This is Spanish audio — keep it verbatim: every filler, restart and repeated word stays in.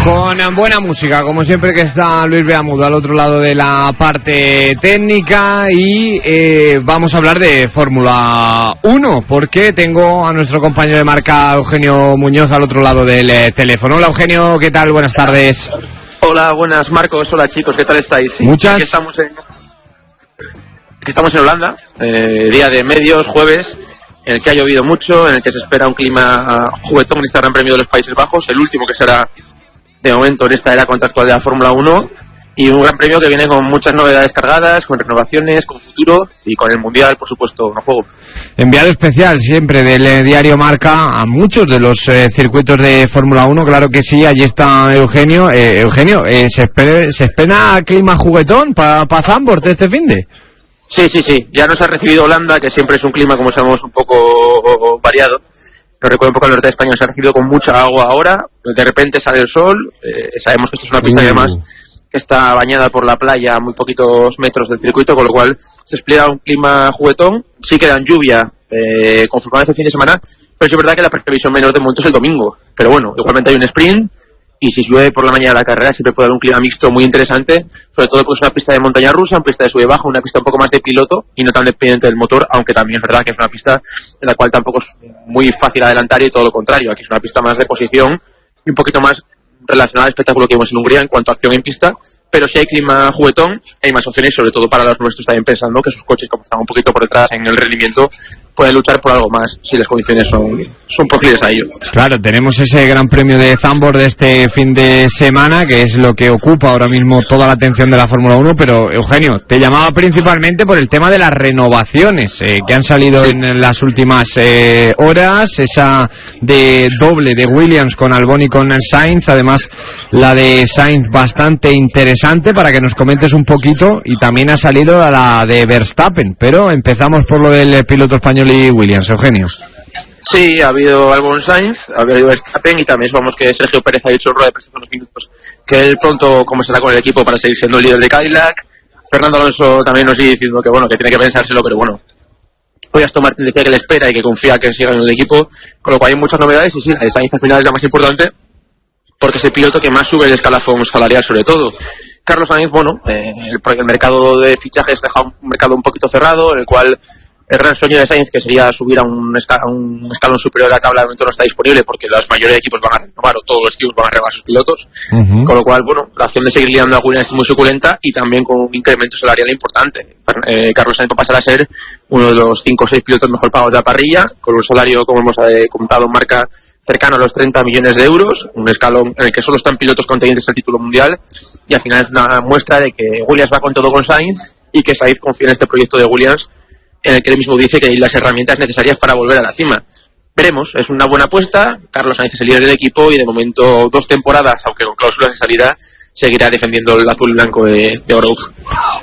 Con buena música, como siempre, que está Luis Beamudo al otro lado de la parte técnica, y eh, vamos a hablar de Fórmula uno, porque tengo a nuestro compañero de marca Eugenio Muñoz al otro lado del eh, teléfono. Hola Eugenio, ¿qué tal? Buenas tardes. Hola, buenas Marcos, hola chicos, ¿qué tal estáis? Sí, Muchas. Aquí estamos en, aquí estamos en Holanda, eh, día de medios, jueves, en el que ha llovido mucho, en el que se espera un clima juguetón en este Gran Premio de los Países Bajos, el último que será de momento en esta era contractual de la Fórmula uno, y un Gran Premio que viene con muchas novedades cargadas, con renovaciones, con futuro y con el Mundial, por supuesto, en juego. Enviado especial siempre del eh, diario Marca a muchos de los eh, circuitos de Fórmula uno, claro que sí. Allí está Eugenio. Eh, Eugenio, eh, ¿se, espera, ¿se espera clima juguetón para pa Zandvoort este finde? Sí, sí, sí, ya nos ha recibido Holanda, que siempre es un clima, como sabemos, un poco variado. Lo recuerdo un poco al norte de España, se ha recibido con mucha agua ahora, de repente sale el sol, eh, sabemos que esto es una pista uh. que además que está bañada por la playa a muy poquitos metros del circuito, con lo cual se explica un clima juguetón. Sí que dan lluvia eh, confirmada este fin de semana, pero sí es verdad que la previsión menor de momento es el domingo. Pero bueno, igualmente hay un sprint, y si llueve por la mañana de la carrera siempre puede haber un clima mixto muy interesante, sobre todo porque es una pista de montaña rusa, una pista de sube y baja, una pista un poco más de piloto y no tan dependiente del motor, aunque también es verdad que es una pista en la cual tampoco es muy fácil adelantar, y todo lo contrario, aquí es una pista más de posición y un poquito más relacionada al espectáculo que vimos en Hungría en cuanto a acción en pista. Pero si hay clima juguetón, hay más opciones, sobre todo para los nuestros también pensando que sus coches, como están un poquito por detrás en el rendimiento, pueden luchar por algo más si las condiciones son, son proclives a ello. Claro, tenemos ese Gran Premio de Zandvoort de este fin de semana, que es lo que ocupa ahora mismo toda la atención de la Fórmula uno, pero Eugenio, te llamaba principalmente por el tema de las renovaciones eh, que han salido sí. en las últimas eh, horas, esa de doble de Williams con Albon y con Sainz, además la de Sainz bastante interesante, para que nos comentes un poquito, y también ha salido la de Verstappen, pero empezamos por lo del piloto español y Williams, Eugenio. Sí, ha habido Albon Sainz, ha habido Verstappen, y también vamos que Sergio Pérez ha dicho en rueda de prensa hace unos minutos que él pronto comenzará con el equipo para seguir siendo el líder de Cadillac. Fernando Alonso también nos sigue diciendo que bueno, que tiene que pensárselo, pero bueno, hoy Aston Martin decía que le espera y que confía que siga en el equipo, con lo cual hay muchas novedades, y sí, la de Sainz al final es la más importante, porque es el piloto que más sube el escalafón salarial sobre todo. Carlos Sainz, bueno, eh, el, el mercado de fichajes deja un mercado un poquito cerrado, en el cual el gran sueño de Sainz, que sería subir a un, esca a un escalón superior a la tabla, de momento no está disponible porque la mayoría de equipos van a renovar, o todos los equipos van a renovar a sus pilotos, uh-huh. con lo cual, bueno, la opción de seguir liando a Williams es muy suculenta, y también con un incremento salarial importante. Eh, Carlos Sainz pasará a ser uno de los cinco o seis pilotos mejor pagados de la parrilla, con un salario, como hemos eh, comentado, marca cercano a los treinta millones de euros, un escalón en el que solo están pilotos contendientes al título mundial, y al final es una muestra de que Williams va con todo con Sainz, y que Sainz confía en este proyecto de Williams, en el que él mismo dice que hay las herramientas necesarias para volver a la cima. Veremos, es una buena apuesta. Carlos Sainz es el líder del equipo, y de momento dos temporadas, aunque con cláusulas de salida, seguirá defendiendo el azul y blanco de, de Oroz.